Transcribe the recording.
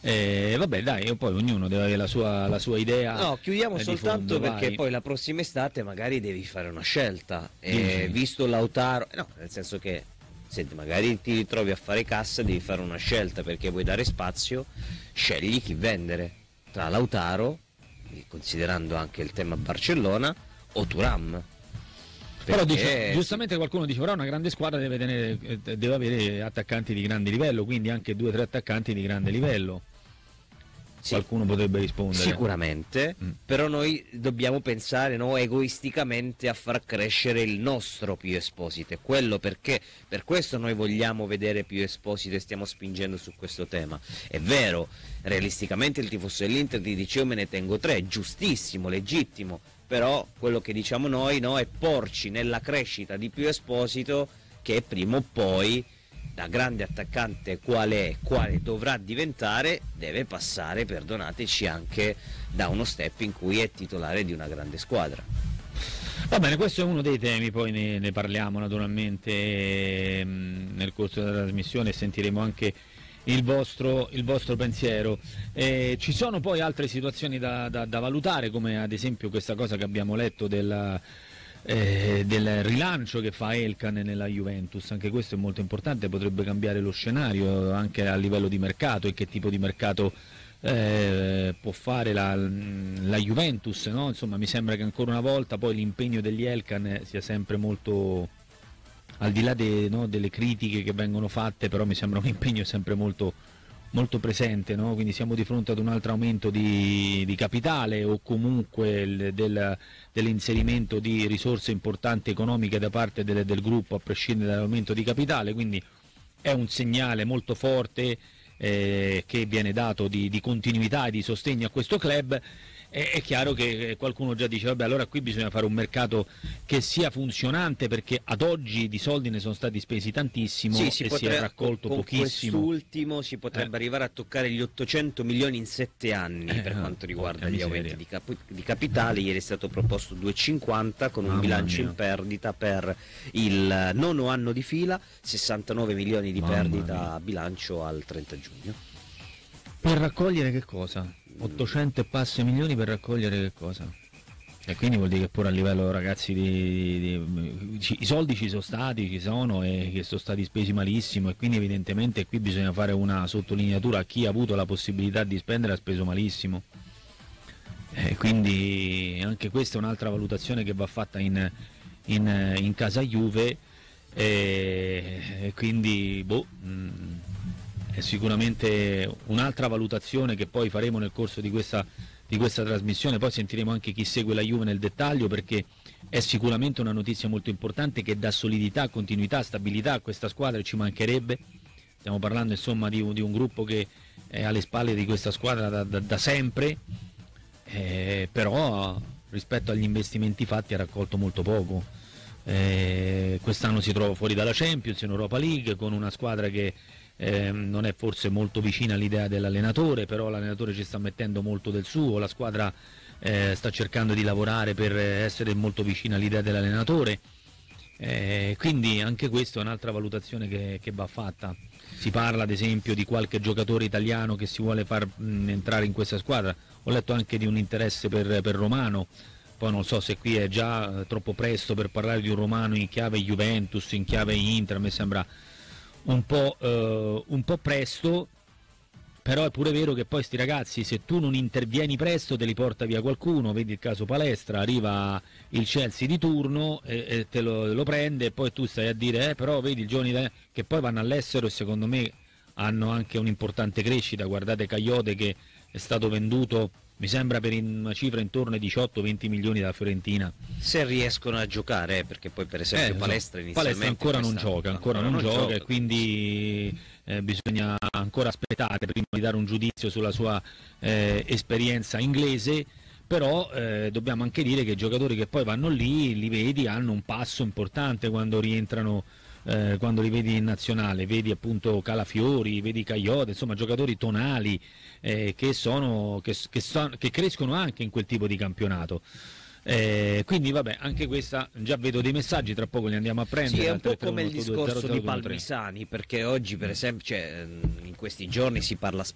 Vabbè, dai, poi ognuno deve avere la sua idea. No, chiudiamo di soltanto fondo, perché vai. poi la prossima estate magari devi fare una scelta. Dici? Visto Lautaro, no, nel senso che, senti, magari ti ritrovi a fare cassa, devi fare una scelta perché vuoi dare spazio, scegli chi vendere tra Lautaro, considerando anche il tema Barcellona, o Thuram. Però Perché giustamente qualcuno dice, però una grande squadra deve avere attaccanti di grande livello, quindi anche 2 o 3 attaccanti di grande livello. sì, Qualcuno potrebbe rispondere. sicuramente, però noi dobbiamo pensare, no, egoisticamente a far crescere il nostro Pio Esposito, quello perché per questo noi vogliamo vedere Pio Esposito e stiamo spingendo su questo tema. È vero, realisticamente il tifoso dell'Inter ti dice io me ne tengo 3, giustissimo, legittimo, però quello che diciamo noi, no, è porci nella crescita di Pio Esposito che prima o poi, da grande attaccante quale dovrà diventare, deve passare, perdonateci, anche da uno step in cui è titolare di una grande squadra. Va bene, questo è uno dei temi, poi ne parliamo naturalmente nel corso della trasmissione e sentiremo anche il vostro pensiero. Ci sono poi altre situazioni da valutare, come ad esempio questa cosa che abbiamo letto del rilancio che fa Elkan nella Juventus. Anche questo è molto importante, potrebbe cambiare lo scenario anche a livello di mercato e che tipo di mercato può fare la Juventus, no? Insomma, mi sembra che ancora una volta poi l'impegno degli Elkan sia sempre molto, al di là delle critiche che vengono fatte, però mi sembra un impegno sempre molto, molto presente, no? Quindi siamo di fronte ad un altro aumento di capitale o comunque dell'inserimento di risorse importanti economiche da parte del gruppo, a prescindere dall'aumento di capitale, quindi è un segnale molto forte che viene dato di continuità e di sostegno a questo club. È chiaro che qualcuno già dice vabbè, allora qui bisogna fare un mercato che sia funzionante, perché ad oggi di soldi ne sono stati spesi tantissimo e si è raccolto con pochissimo. Quest'ultimo si potrebbe arrivare a toccare gli 800 milioni in 7 anni per quanto riguarda gli aumenti di capitale. Ieri è stato proposto 2,50 con un bilancio in perdita per il nono anno di fila, 69 milioni di perdita a bilancio al 30 giugno. Per raccogliere che cosa? 800 e passi milioni per raccogliere che cosa? E quindi vuol dire che pure a livello, ragazzi, i soldi ci sono e che sono stati spesi malissimo, e quindi evidentemente qui bisogna fare una sottolineatura: chi ha avuto la possibilità di spendere ha speso malissimo. Quindi anche questa è un'altra valutazione che va fatta in casa Juve, e quindi è sicuramente un'altra valutazione che poi faremo nel corso di questa trasmissione. Poi sentiremo anche chi segue la Juve nel dettaglio, perché è sicuramente una notizia molto importante che dà solidità, continuità, stabilità a questa squadra, e ci mancherebbe. Stiamo parlando insomma di un gruppo che è alle spalle di questa squadra da sempre, però rispetto agli investimenti fatti ha raccolto molto poco. Quest'anno si trova fuori dalla Champions, in Europa League, con una squadra che non è forse molto vicina all'idea dell'allenatore, però l'allenatore ci sta mettendo molto del suo, la squadra sta cercando di lavorare per essere molto vicina all'idea dell'allenatore, quindi anche questa è un'altra valutazione che va fatta. Si parla ad esempio di qualche giocatore italiano che si vuole far entrare in questa squadra. Ho letto anche di un interesse per Romano, poi non so se qui è già troppo presto per parlare di un Romano in chiave Juventus, in chiave Inter. A me sembra un po' presto, però è pure vero che poi sti ragazzi, se tu non intervieni presto, te li porta via qualcuno. Vedi il caso Palestra, arriva il Chelsea di turno e te lo prende, e poi tu stai a dire però vedi i giovani che poi vanno all'estero e secondo me hanno anche un'importante crescita. Guardate Caiote, che è stato venduto mi sembra per una cifra intorno ai 18-20 milioni dalla Fiorentina, se riescono a giocare, perché poi per esempio Palestra inizialmente ancora non gioca, e quindi bisogna ancora aspettare prima di dare un giudizio sulla sua esperienza inglese. Però dobbiamo anche dire che i giocatori che poi vanno lì, li vedi, hanno un passo importante quando rientrano, quando li vedi in nazionale. Vedi appunto Calafiori, vedi Caiote, insomma giocatori tonali che crescono anche in quel tipo di campionato. Quindi vabbè, anche questa, già vedo dei messaggi, tra poco li andiamo a prendere. Sì, è un po' come il discorso di Palmisani, perché oggi per esempio, in questi giorni si parla